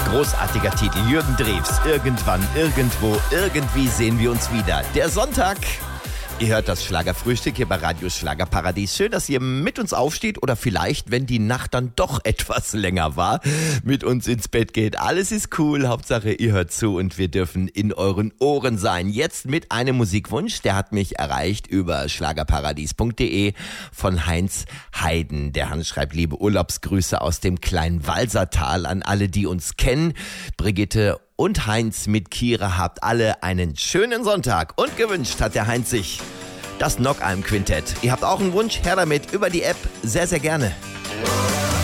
Großartiger Titel. Jürgen Drews. Irgendwann, irgendwo, irgendwie sehen wir uns wieder. Der Sonntag. Ihr hört das Schlagerfrühstück hier bei Radio Schlagerparadies. Schön, dass ihr mit uns aufsteht oder vielleicht, wenn die Nacht dann doch etwas länger war, mit uns ins Bett geht. Alles ist cool. Hauptsache, ihr hört zu und wir dürfen in euren Ohren sein. Jetzt mit einem Musikwunsch, der hat mich erreicht über schlagerparadies.de von Heinz Heiden. Der Hans schreibt liebe Urlaubsgrüße aus dem kleinen Walsertal an alle, die uns kennen. Brigitte und Heinz mit Kira, habt alle einen schönen Sonntag. Und gewünscht hat der Heinz sich das Knock'em Quintett. Ihr habt auch einen Wunsch? Her damit über die App. Sehr, sehr gerne.